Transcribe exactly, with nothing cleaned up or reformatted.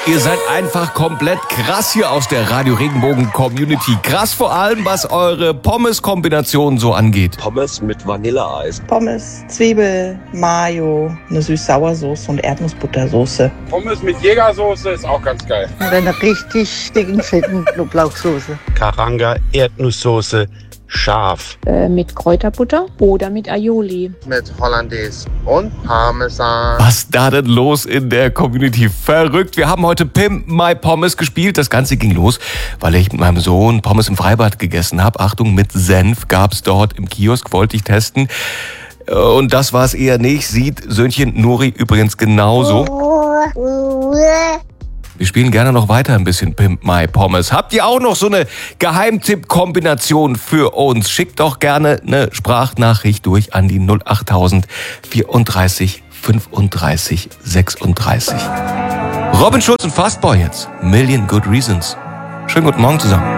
Ihr seid einfach komplett krass hier aus der Radio Regenbogen Community. Krass vor allem, was eure Pommes-Kombination so angeht. Pommes mit Vanilleeis. Pommes, Zwiebel, Mayo, eine Süß-Sauersoße und Erdnussbuttersoße. Pommes mit Jägersoße ist auch ganz geil. Und eine richtig dicken, fetten Knoblauchsoße. Karanga, Erdnusssoße, scharf. Äh, mit Kräuterbutter oder mit Aioli. Mit Hollandaise und Parmesan. Was da denn los in der Community? Verrückt. Wir haben heute Pimp My Pommes gespielt. Das Ganze ging los, weil ich mit meinem Sohn Pommes im Freibad gegessen habe. Achtung, mit Senf gab's dort im Kiosk, wollte ich testen. Und das war es eher nicht. Sieht Söhnchen Nuri übrigens genauso. Wir spielen gerne noch weiter ein bisschen Pimp My Pommes. Habt ihr auch noch so eine Geheimtipp-Kombination für uns? Schickt doch gerne eine Sprachnachricht durch an die null acht tausend vierunddreißig fünfunddreißig sechsunddreißig. Robin Schulz und Fastboy jetzt. Million Good Reasons. Schönen guten Morgen zusammen.